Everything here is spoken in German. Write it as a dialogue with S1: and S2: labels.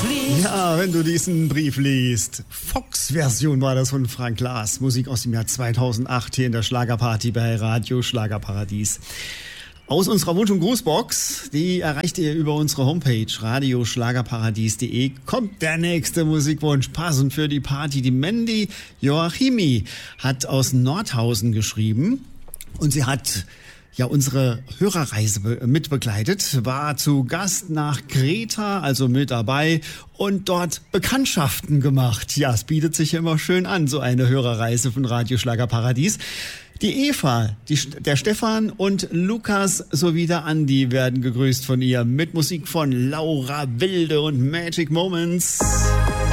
S1: liest.
S2: Ja, wenn du diesen Brief liest. Fox-Version war das von Frank Glas. Musik aus dem Jahr 2008 hier in der Schlagerparty bei Radio Schlagerparadies. Aus unserer Wunsch- und Grußbox, die erreicht ihr über unsere Homepage radioschlagerparadies.de, kommt der nächste Musikwunsch, passend für die Party. Die Mandy Joachimi hat aus Nordhausen geschrieben und sie hat ja unsere Hörerreise mitbegleitet, war zu Gast nach Kreta, also mit dabei und dort Bekanntschaften gemacht. Ja, es bietet sich immer schön an, so eine Hörerreise von Radio Schlagerparadies. Die Eva, der Stefan und Lukas sowie der Andi werden gegrüßt von ihr mit Musik von Laura Wilde und Magic Moments.